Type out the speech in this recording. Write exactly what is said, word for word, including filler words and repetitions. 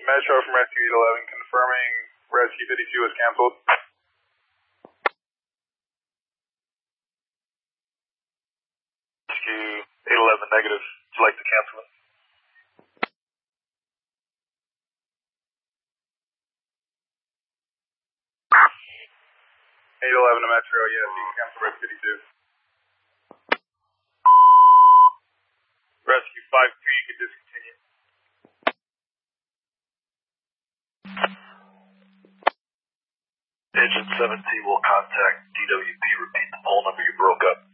Metro from Rescue eight eleven confirming Rescue fifty-two was canceled. Rescue eight eleven negative. Would you like to cancel it? eight eleven to Metro, yes, you can cancel Rescue fifty-two. Rescue five two, you can discontinue. Agent seventeen will contact D W P. Repeat the poll number you broke up.